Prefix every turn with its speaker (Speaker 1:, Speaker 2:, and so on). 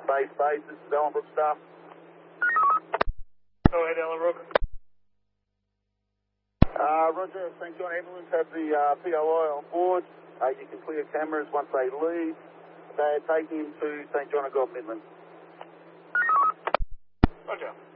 Speaker 1: base. This is Ellenbrook staff.
Speaker 2: Go ahead, Ellenbrook.
Speaker 1: Roger, St. John Ambulance have the POI on board. You can clear cameras once they leave. They're taking him to St. John of God Midland.
Speaker 2: Roger.